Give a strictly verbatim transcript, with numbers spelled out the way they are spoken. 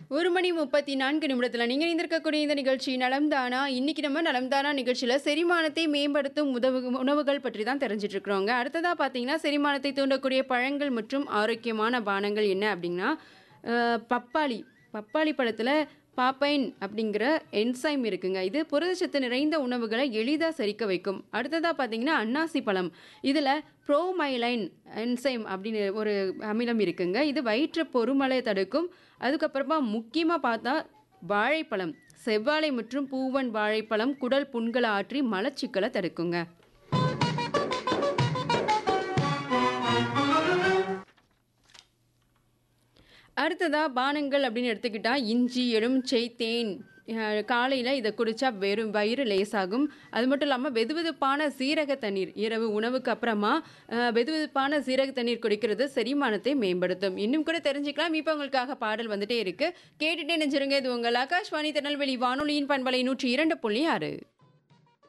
ஒரு மணி முப்பத்தி நான்கு நிமிடத்துல நீங்க இணைந்திருக்கக்கூடிய இந்த நிகழ்ச்சி நலம் தானா. இன்னைக்கு நம்ம நலம் தானா நிகழ்ச்சியில செரிமானத்தை மேம்படுத்தும் உதவு உணவுகள் பற்றி தான் தெரிஞ்சுட்டு இருக்கிறோங்க. அடுத்ததா பார்த்தீங்கன்னா, செரிமானத்தை தூண்டக்கூடிய பழங்கள் மற்றும் ஆரோக்கியமான பானங்கள் என்ன அப்படின்னா, அஹ், பப்பாளி பப்பாளி பழத்துல பாப்பைன் அப்படிங்கிற என்சைம் இருக்குங்க. இது புரதச்சத்து நிறைந்த உணவுகளை எளிதாக செரிக்க வைக்கும். அடுத்ததாக பார்த்தீங்கன்னா, அன்னாசி பழம். இதில் ப்ரோமைலைன் என்சைம் அப்படின்னு ஒரு அமிலம் இருக்குங்க. இது வயிற்று பொறுமலை தடுக்கும். அதுக்கப்புறமா முக்கியமாக பார்த்தா வாழைப்பழம், செவ்வாழை மற்றும் பூவன் வாழைப்பழம் குடல் புண்களை ஆற்றி மலச்சிக்கலை தடுக்குங்க. அடுத்ததா பானங்கள் அப்படின்னு எடுத்துக்கிட்டா இஞ்சி, எலுமிச்சை, தேன். காலையில் இதை குடித்தா வெறும் வயிறு லேசாகும். அது மட்டும் இல்லாமல் வெதுவெதுப்பான சீரக தண்ணீர் இரவு உணவுக்கு அப்புறமா அஹ், வெதுவெதுப்பான சீரக தண்ணீர் குடிக்கிறது செரிமானத்தை மேம்படுத்தும். இன்னும் கூட தெரிஞ்சுக்கலாம். இப்போ உங்களுக்காக பாடல் வந்துட்டே இருக்கு. கேட்டுட்டே நெஞ்சிருங்க. இது உங்கள் ஆகாஷ்வாணி திருநெல்வேலி வானொலியின் பண்பலை நூற்றி இரண்டு புள்ளி ஆறு.